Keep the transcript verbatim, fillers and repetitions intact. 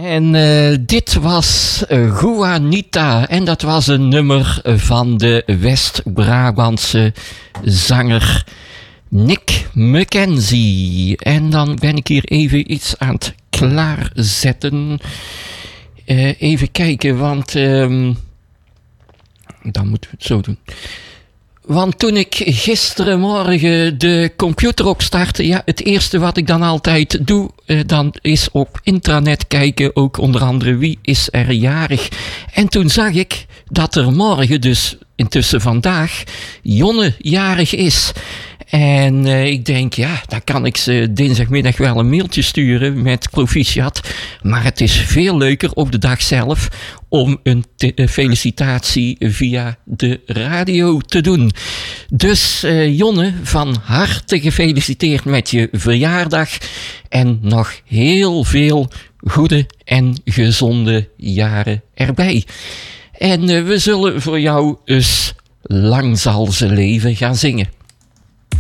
En uh, dit was uh, Juanita en dat was een nummer van de West-Brabantse zanger Nick McKenzie. En dan ben ik hier even iets aan het klaarzetten. Uh, even kijken, want um, dan moeten we het zo doen. Want toen ik gisterenmorgen de computer opstartte, ja, het eerste wat ik dan altijd doe, eh, dan is op intranet kijken, ook onder andere wie is er jarig. En toen zag ik dat er morgen, dus intussen vandaag, Jonne jarig is. En uh, ik denk, ja, dan kan ik ze dinsdagmiddag wel een mailtje sturen met proficiat. Maar het is veel leuker op de dag zelf om een te- uh, felicitatie via de radio te doen. Dus uh, Jonne, van harte gefeliciteerd met je verjaardag. En nog heel veel goede en gezonde jaren erbij. En uh, we zullen voor jou eens Lang zal ze leven gaan zingen.